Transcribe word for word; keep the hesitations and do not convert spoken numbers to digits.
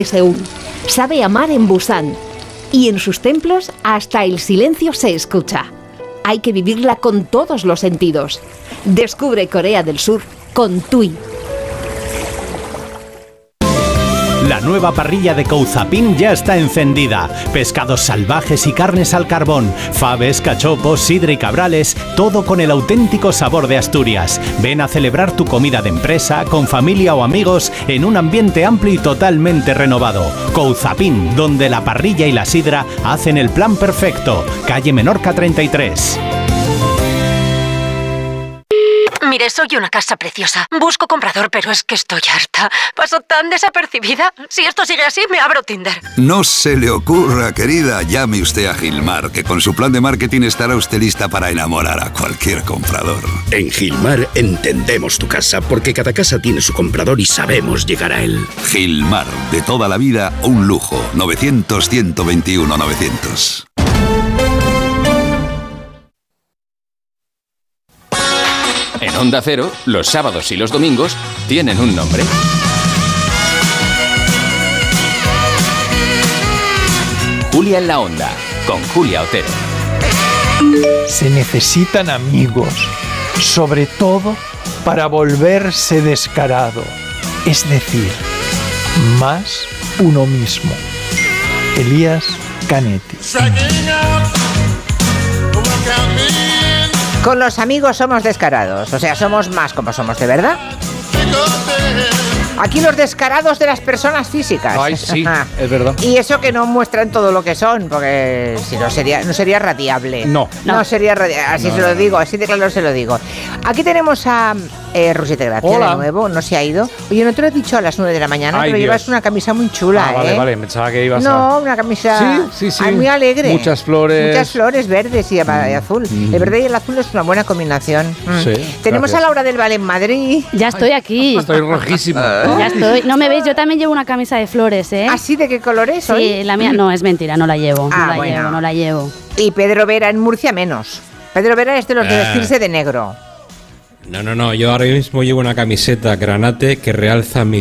Seúl, sabe amar en Busan y en sus templos hasta el silencio se escucha. Hay que vivirla con todos los sentidos. Descubre Corea del Sur con TUI. La nueva parrilla de Couzapin ya está encendida. Pescados salvajes y carnes al carbón, faves, cachopos, sidra y cabrales, todo con el auténtico sabor de Asturias. Ven a celebrar tu comida de empresa, con familia o amigos, en un ambiente amplio y totalmente renovado. Couzapin, donde la parrilla y la sidra hacen el plan perfecto. Calle Menorca treinta y tres. Mire, soy una casa preciosa. Busco comprador, pero es que estoy harta. Paso tan desapercibida. Si esto sigue así, me abro Tinder. No se le ocurra, querida. Llame usted a Gilmar, que con su plan de marketing estará usted lista para enamorar a cualquier comprador. En Gilmar entendemos tu casa, porque cada casa tiene su comprador y sabemos llegar a él. Gilmar, de toda la vida, un lujo. novecientos, ciento veintiuno, novecientos. En Onda Cero, los sábados y los domingos tienen un nombre. Julia en la Onda, con Julia Otero. Se necesitan amigos, sobre todo para volverse descarado, es decir, más uno mismo. Elías Canetti. Con los amigos somos descarados, o sea, somos más como somos de verdad. Aquí los descarados de las personas físicas. Ay, sí, es verdad. Y eso que no muestran todo lo que son, porque si no sería no sería radiable. No. No, no sería radiable, así no, se lo no, digo, así de claro se lo digo. Aquí tenemos a eh, Rusita Gracia. Hola. De nuevo, no se ha ido. Oye, no te lo he dicho a las nueve de la mañana, Ay, pero Dios. Llevas una camisa muy chula, ah, vale, ¿eh? vale, pensaba que ibas no, a... No, una camisa sí, sí, sí. muy alegre. Muchas flores. Muchas flores verdes y, mm. y azul. Mm. El verde y el azul es una buena combinación. Mm. Sí, tenemos gracias. a Laura del Val en Madrid. Ya estoy aquí. Estoy rojísima. Ya estoy. No me veis, yo también llevo una camisa de flores, ¿eh? ¿Así de qué color es hoy? Sí, la mía no, es mentira, no la llevo. Ah, no la bueno. llevo, no la llevo. Y Pedro Vera en Murcia menos. Pedro Vera es de los de vestirse de negro. No, no, no, yo ahora mismo llevo una camiseta granate que realza mi